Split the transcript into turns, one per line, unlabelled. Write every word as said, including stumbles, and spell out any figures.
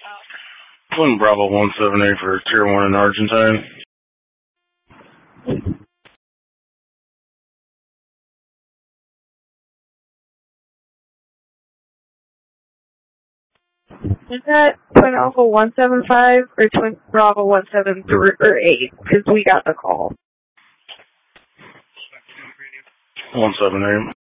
Twin Bravo one seven eight for Tier one in Argentine.
Is that Twin Alpha one seven five or Twin Bravo one seven three or eight? Because we got the call.
one seven eight.